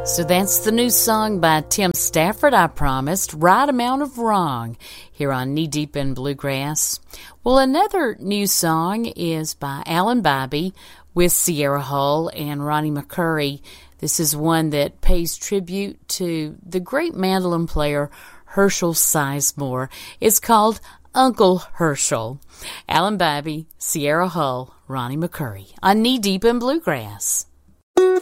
So that's the new song by Tim Stafford, I promised, Right Amount of Wrong, here on Knee Deep in Bluegrass. Well, another new song is by Alan Bibey with Sierra Hull and Ronnie McCurry. This is one that pays tribute to the great mandolin player Herschel Sizemore. It's called Uncle Herschel. Alan Bibey, Sierra Hull, Ronnie McCurry on Knee Deep in Bluegrass.